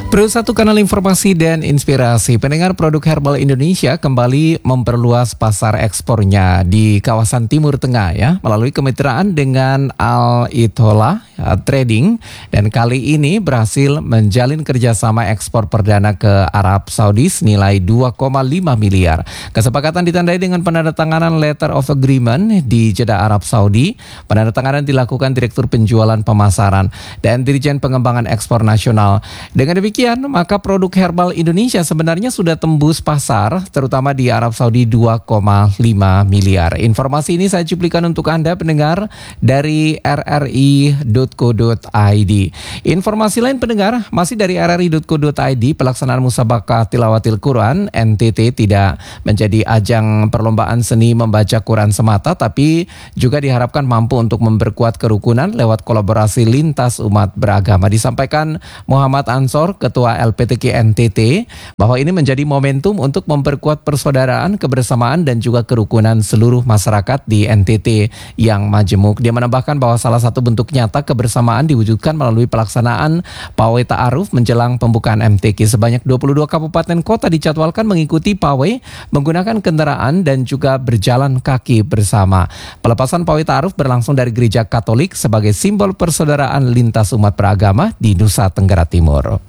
Satu kanal informasi dan inspirasi. Pendengar, produk herbal Indonesia kembali memperluas pasar ekspornya di kawasan Timur Tengah ya, melalui kemitraan dengan Al-Itola Trading, dan kali ini berhasil menjalin kerjasama ekspor perdana ke Arab Saudi senilai 2,5 miliar. Kesepakatan ditandai dengan penandatanganan Letter of Agreement di Jeddah, Arab Saudi. Penandatanganan dilakukan Direktur Penjualan Pemasaran dan Dirjen Pengembangan Ekspor Nasional. Dengan demikian, maka produk herbal Indonesia sebenarnya sudah tembus pasar, terutama di Arab Saudi 2,5 miliar. Informasi ini saya cuplikan untuk Anda pendengar dari rri.co.id. Informasi lain pendengar, masih dari rri.co.id, pelaksanaan musabaqah tilawatil Quran NTT tidak menjadi ajang perlombaan seni membaca Quran semata, tapi juga diharapkan mampu untuk memperkuat kerukunan lewat kolaborasi lintas umat beragama. Disampaikan Muhammad Ansor, Ketua LPTQ NTT, bahwa ini menjadi momentum untuk memperkuat persaudaraan, kebersamaan, dan juga kerukunan seluruh masyarakat di NTT yang majemuk. Dia menambahkan bahwa salah satu bentuk nyata kebersamaan diwujudkan melalui pelaksanaan pawai ta'aruf menjelang pembukaan MTQ. Sebanyak 22 kabupaten kota dijadwalkan mengikuti pawai menggunakan kendaraan dan juga berjalan kaki bersama. Pelepasan pawai ta'aruf berlangsung dari Gereja Katolik sebagai simbol persaudaraan lintas umat beragama di Nusa Tenggara Timur.